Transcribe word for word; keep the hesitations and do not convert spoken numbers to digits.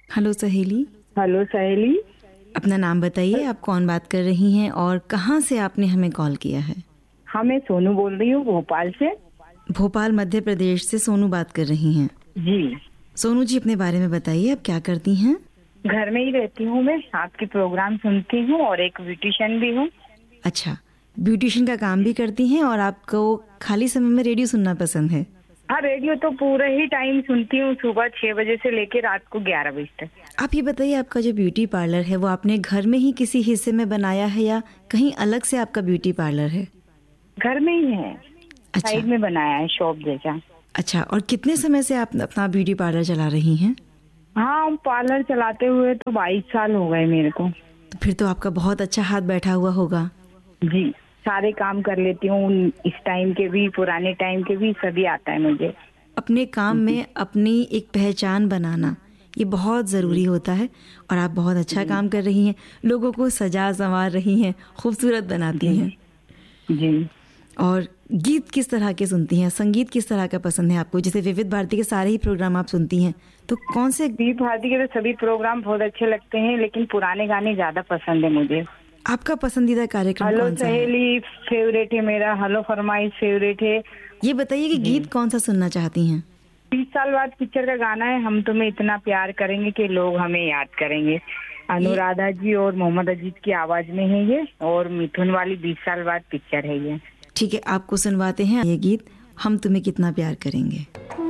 Hello सहेली। Hello सहेली। अपना नाम बताइए, आप कौन बात कर रही हैं और कहाँ से आपने हमें कॉल किया है? हाँ, मैं सोनू बोल रही हूँ भोपाल से। भोपाल मध्य प्रदेश से सोनू बात कर रही हैं। जी। सोनू जी, अपने बारे में बताइए, आप क्या करती हैं? घर में ही रहती हूँ, मैं आपके प्रोग्राम सुनती हूँ और एक ब्यूटिशियन भी हूँ। अच्छा, ब्यूटिशियन का काम भी करती हैं और आपको खाली समय में रेडियो सुनना पसंद है? हाँ, रेडियो तो पूरे ही टाइम सुनती हूँ, सुबह छह बजे से लेकर रात को ग्यारह बजे तक। आप ये बताइए, आपका जो ब्यूटी पार्लर है वो आपने घर में ही किसी हिस्से में बनाया है या कहीं अलग से आपका ब्यूटी पार्लर है? घर में ही है। अच्छा। साइड में बनाया है, शॉप जैसा। अच्छा, और कितने समय से आप अपना ब्यूटी पार्लर चला रही हैं? हाँ, पार्लर चलाते हुए तो बाईस साल हो गए मेरे को। तो फिर तो आपका बहुत अच्छा हाथ बैठा हुआ होगा। जी, सारे काम कर लेती हूँ, इस टाइम के भी पुराने टाइम के भी, सभी आता है मुझे। अपने काम में अपनी एक पहचान बनाना ये बहुत ज़रूरी होता है और आप बहुत अच्छा काम कर रही हैं, लोगों को सजा संवार रही हैं, खूबसूरत बनाती हैं। जी। और गीत किस तरह के सुनती हैं? संगीत किस तरह का पसंद है आपको? जैसे विविध भारती के सारे ही प्रोग्राम आप सुनती हैं, तो कौन से? विविध भारती के तो सभी प्रोग्राम बहुत अच्छे लगते हैं, लेकिन पुराने गाने ज्यादा पसंद है मुझे। आपका पसंदीदा कार्यक्रम कौन सा है? हेलो सहेली फेवरेट है मेरा, हेलो फरमाइश फेवरेट है। ये बताइए कि गीत कौन सा सुनना चाहती हैं? बीस साल बाद पिक्चर का गाना है, हम तुम्हें इतना प्यार करेंगे कि लोग हमें याद करेंगे। अनुराधा जी और मोहम्मद अजीज की आवाज में है ये, और मिथुन वाली बीस साल बाद पिक्चर है ये। ठीक है, आपको सुनवाते हैं ये गीत, हम तुम्हें कितना प्यार करेंगे।